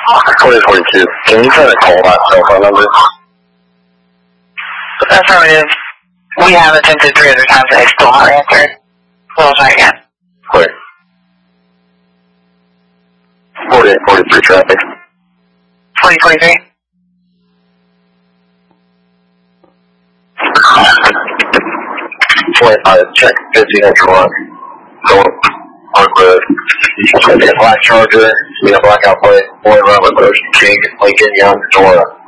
4042. Can you try to call that cell phone number? Affirmative. We have attempted 3 other times and they still not answered. We'll try again. Quick. 4843 traffic. 4043. Check 50 extra one. Going on the black Charger, blackout plate, boy around with Ocean King, Lincoln, Young, Dora.